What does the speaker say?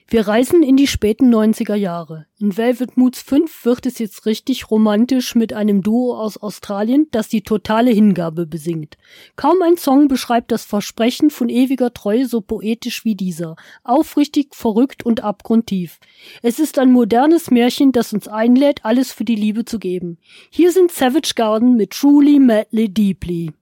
Wir reisen in die späten 90er Jahre. In Velvet Moods 5 wird es jetzt richtig romantisch mit einem Duo aus Australien, das die totale Hingabe besingt. Kaum ein Song beschreibt das Versprechen von ewiger Treue so poetisch wie dieser. Aufrichtig, verrückt und abgrundtief. Es ist ein modernes Märchen, das uns einlädt, alles für die Liebe zu geben. Hier sind Savage Garden mit Truly, Madly, Deeply.